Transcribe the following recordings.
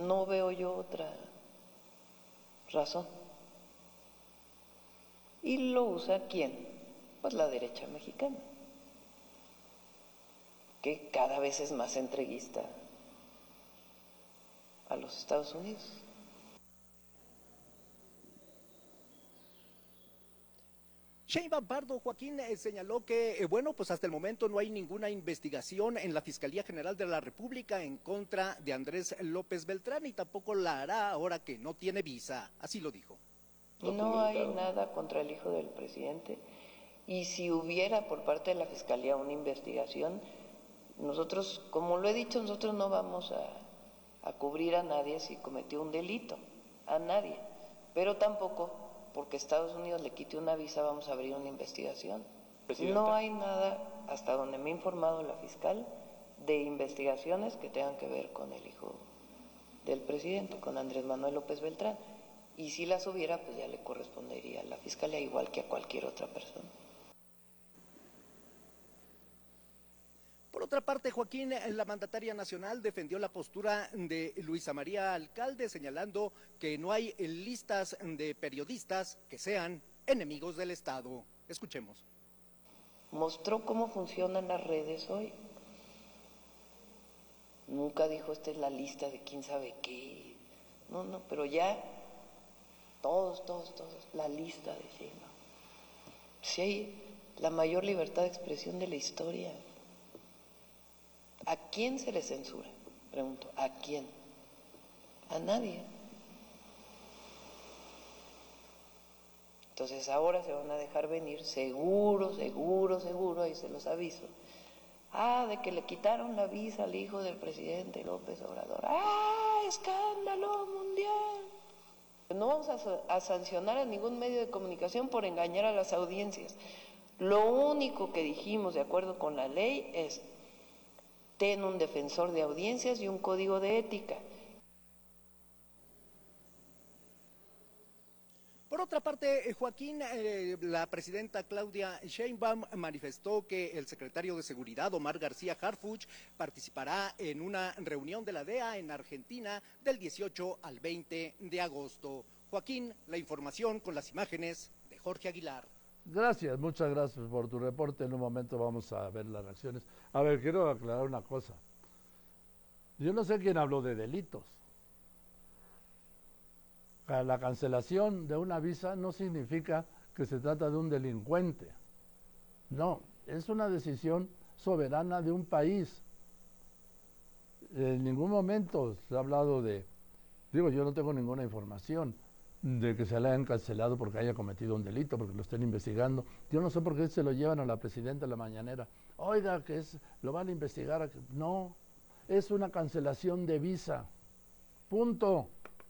No veo yo otra razón. ¿Y lo usa quién? Pues la derecha mexicana, que cada vez es más entreguista a los Estados Unidos. Sheinbaum Pardo, Joaquín, señaló que, bueno, pues hasta el momento no hay ninguna investigación en la Fiscalía General de la República en contra de Andrés López Beltrán y tampoco la hará ahora que no tiene visa, así lo dijo. No hay nada contra el hijo del presidente, y si hubiera por parte de la Fiscalía una investigación, nosotros, como lo he dicho, nosotros no vamos a cubrir a nadie si cometió un delito, a nadie, pero tampoco porque Estados Unidos le quite una visa vamos a abrir una investigación. Presidenta. No hay nada, hasta donde me ha informado la fiscal, de investigaciones que tengan que ver con el hijo del presidente, con Andrés Manuel López Beltrán. Y si las hubiera, pues ya le correspondería a la fiscalía igual que a cualquier otra persona. Por otra parte, Joaquín, la mandataria nacional defendió la postura de Luisa María Alcalde, señalando que no hay listas de periodistas que sean enemigos del Estado. Escuchemos. Mostró cómo funcionan las redes hoy. Nunca dijo, esta es la lista de quién sabe qué. No, pero ya todos, la lista de Sheinbaum. Si hay la mayor libertad de expresión de la historia. ¿A quién se le censura? Pregunto, ¿a quién? A nadie. Entonces ahora se van a dejar venir, seguro, ahí se los aviso. De que le quitaron la visa al hijo del presidente López Obrador. ¡Escándalo mundial! No vamos a sancionar a ningún medio de comunicación por engañar a las audiencias. Lo único que dijimos, de acuerdo con la ley, es: ten un defensor de audiencias y un código de ética. Por otra parte, Joaquín, la presidenta Claudia Sheinbaum manifestó que el secretario de Seguridad, Omar García Harfuch, participará en una reunión de la DEA en Argentina del 18 al 20 de agosto. Joaquín, la información con las imágenes de Jorge Aguilar. Gracias, muchas gracias por tu reporte. En un momento vamos a ver las reacciones. A ver, quiero aclarar una cosa. Yo no sé quién habló de delitos. La cancelación de una visa no significa que se trata de un delincuente. No, es una decisión soberana de un país. En ningún momento se ha hablado de... yo no tengo ninguna información de que se le hayan cancelado porque haya cometido un delito, porque lo estén investigando. Yo no sé por qué se lo llevan a la presidenta en la mañanera. Oiga, que lo van a investigar. No, es una cancelación de visa. Punto.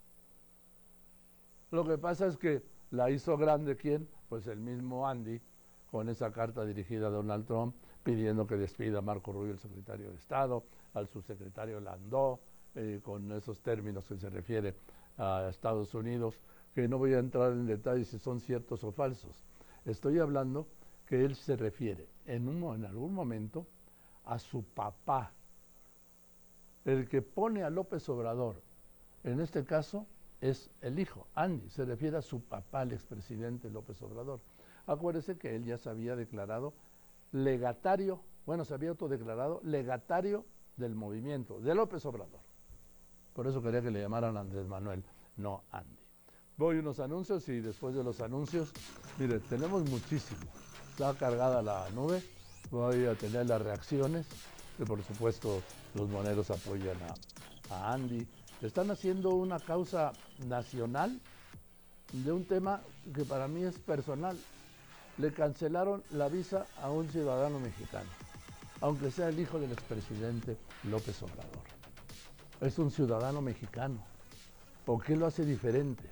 Lo que pasa es que la hizo grande, ¿quién? Pues el mismo Andy, con esa carta dirigida a Donald Trump, pidiendo que despida a Marco Rubio, el secretario de Estado, al subsecretario Landó, con esos términos que se refiere a Estados Unidos, que no voy a entrar en detalles si son ciertos o falsos. Estoy hablando que él se refiere en algún momento a su papá. El que pone a López Obrador, en este caso, es el hijo, Andy, se refiere a su papá, el expresidente López Obrador. Acuérdese que él ya se había declarado legatario, se había autodeclarado legatario del movimiento de López Obrador. Por eso quería que le llamaran Andrés Manuel, no Andy. Voy a unos anuncios y después de los anuncios, mire, tenemos muchísimo. Está cargada la nube, voy a tener las reacciones, que por supuesto los moneros apoyan a Andy. Están haciendo una causa nacional de un tema que para mí es personal. Le cancelaron la visa a un ciudadano mexicano, aunque sea el hijo del expresidente López Obrador. Es un ciudadano mexicano. ¿Por qué lo hace diferente?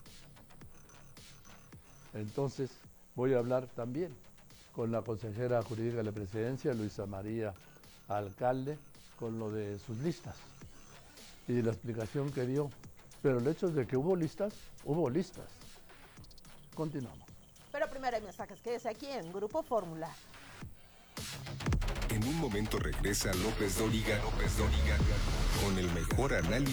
Entonces voy a hablar también con la consejera jurídica de la presidencia, Luisa María Alcalde, con lo de sus listas y la explicación que dio. Pero el hecho de que hubo listas. Continuamos. Pero primero hay mensajes, quédese aquí en Grupo Fórmula. En un momento regresa López Dóriga con el mejor análisis